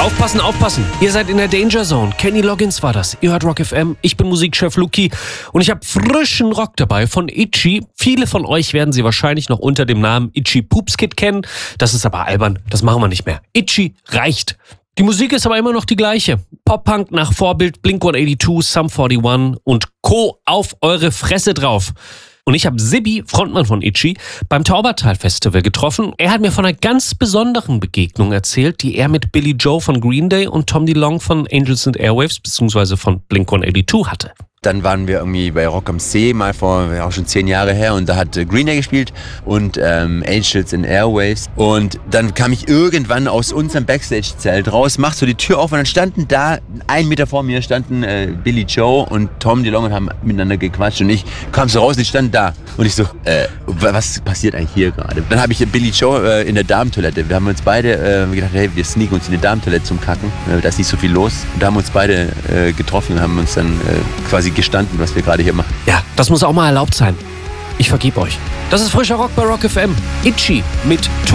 Aufpassen, aufpassen. Ihr seid in der Danger Zone. Kenny Loggins war das. Ihr hört Rock FM. Ich bin Musikchef Luki und ich habe frischen Rock dabei von Itchy. Viele von euch werden sie wahrscheinlich noch unter dem Namen Itchy Poops Kid kennen. Das ist aber albern. Das machen wir nicht mehr. Itchy reicht. Die Musik ist aber immer noch die gleiche. Pop-Punk nach Vorbild Blink-182, Sum 41 und Co. auf eure Fresse drauf. Und ich habe Sibby, Frontmann von Itchy, beim Taubertal-Festival getroffen. Er hat mir von einer ganz besonderen Begegnung erzählt, die er mit Billy Joe von Green Day und Tom DeLonge von Angels and Airwaves bzw. von Blink-182 hatte. Dann waren wir irgendwie bei Rock am See, mal vor auch schon 10 Jahre her, und da hat Green Day gespielt und Angels and Airwaves. Und dann kam ich irgendwann aus unserem Backstage-Zelt raus, mach so die Tür auf und dann standen da, 1 Meter vor mir standen Billy Joe und Tom DeLonge und haben miteinander gequatscht und ich kam so raus und die standen da. Und ich so, was passiert eigentlich hier gerade? Dann habe ich Billy Joe in der Damentoilette. Wir haben uns beide gedacht, hey, wir sneaken uns in die Damentoilette zum Kacken. Da ist nicht so viel los. Und da haben wir uns beide getroffen und haben uns dann quasi gestanden, was wir gerade hier machen. Ja, das muss auch mal erlaubt sein. Ich vergebe euch. Das ist frischer Rock bei Rock FM. Itchy mit